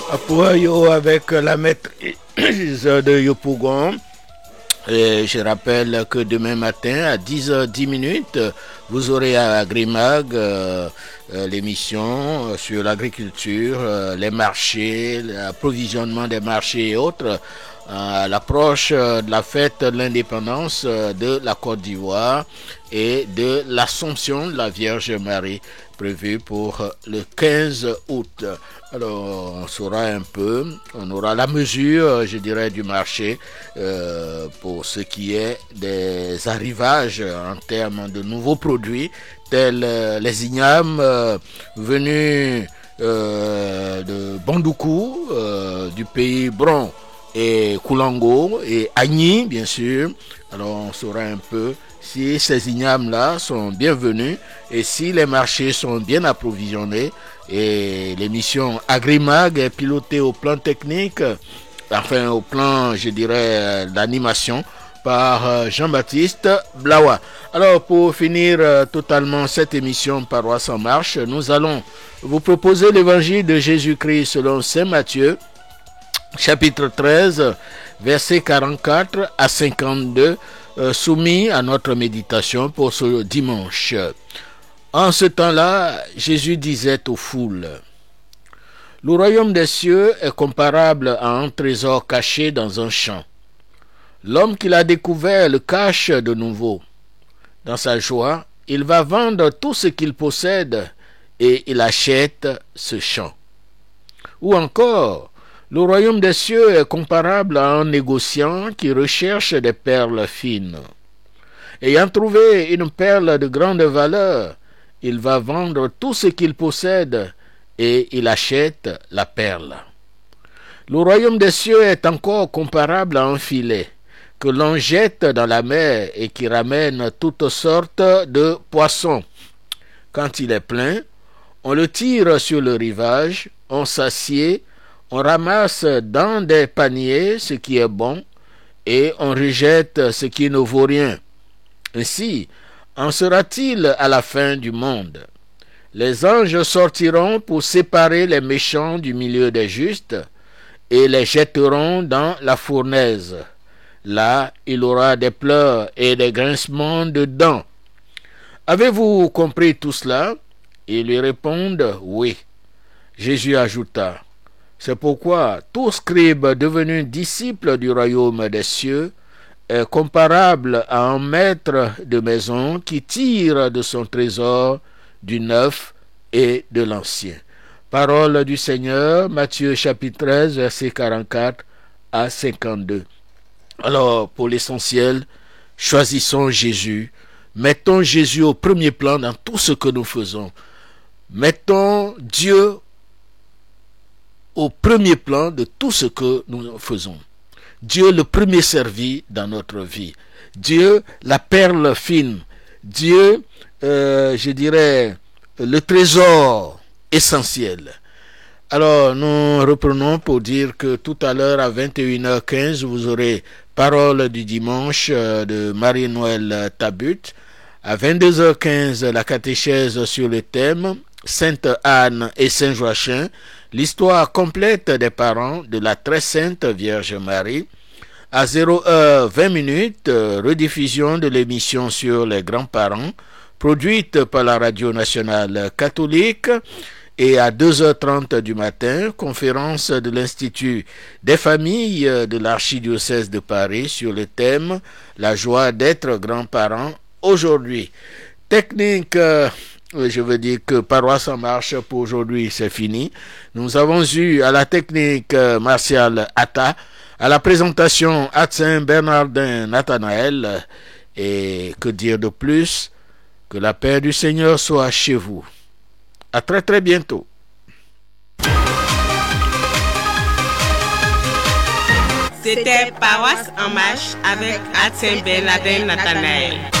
Pour yo avec la maîtrise de Yopougon. Et je rappelle que demain matin à 10h10, vous aurez à Grimag l'émission sur l'agriculture, les marchés, l'approvisionnement des marchés et autres, à l'approche de la fête de l'indépendance de la Côte d'Ivoire et de l'Assomption de la Vierge Marie prévue pour le 15 août. Alors, on saura un peu, on aura la mesure, je dirais, du marché pour ce qui est des arrivages en termes de nouveaux produits, tels les ignames venus de Bandoukou, du pays Bron et Koulango et Agni, bien sûr. Alors, on saura un peu si ces ignames-là sont bienvenus et si les marchés sont bien approvisionnés. Et l'émission Agrimag est pilotée au plan technique, enfin au plan, je dirais, d'animation par Jean-Baptiste Blawa. Alors, pour finir totalement cette émission Paroisse en marche, nous allons vous proposer l'évangile de Jésus-Christ selon Saint Matthieu, chapitre 13, versets 44 à 52, soumis à notre méditation pour ce dimanche. En ce temps-là, Jésus disait aux foules, « Le royaume des cieux est comparable à un trésor caché dans un champ. L'homme qui l'a découvert le cache de nouveau. Dans sa joie, il va vendre tout ce qu'il possède et il achète ce champ. Ou encore, le royaume des cieux est comparable à un négociant qui recherche des perles fines. Ayant trouvé une perle de grande valeur, il va vendre tout ce qu'il possède et il achète la perle. Le royaume des cieux est encore comparable à un filet que l'on jette dans la mer et qui ramène toutes sortes de poissons. Quand il est plein, on le tire sur le rivage, on s'assied, on ramasse dans des paniers ce qui est bon et on rejette ce qui ne vaut rien. Ainsi, en sera-t-il à la fin du monde? Les anges sortiront pour séparer les méchants du milieu des justes et les jetteront dans la fournaise. Là, il y aura des pleurs et des grincements de dents. Avez-vous compris tout cela? Ils lui répondent, oui. Jésus ajouta, c'est pourquoi tout scribe devenu disciple du royaume des cieux est comparable à un maître de maison qui tire de son trésor du neuf et de l'ancien. Parole du Seigneur, Matthieu chapitre 13, versets 44 à 52. Alors, pour l'essentiel, choisissons Jésus. Mettons Jésus au premier plan dans tout ce que nous faisons. Mettons Dieu au premier plan de tout ce que nous faisons. Dieu le premier servi dans notre vie. Dieu la perle fine. Dieu, je dirais, le trésor essentiel. Alors, nous reprenons pour dire que tout à l'heure à 21h15, vous aurez Parole du dimanche de Marie-Noël Tabut. À 22h15, la catéchèse sur le thème Sainte Anne et Saint Joachim, l'histoire complète des parents de la très sainte Vierge Marie. À 0h20, rediffusion de l'émission sur les grands-parents, produite par la Radio Nationale Catholique. Et à 2h30 du matin, conférence de l'Institut des familles de l'Archidiocèse de Paris sur le thème « La joie d'être grands-parents aujourd'hui ». Technique, je veux dire que Paroisse en marche pour aujourd'hui, c'est fini. Nous avons eu à la technique Martial Atta, à la présentation Atsin Bernardin Nathanaël, et que dire de plus? Que la paix du Seigneur soit chez vous. À très très bientôt. C'était Paroisse en marche avec Atsin Bernardin Nathanaël.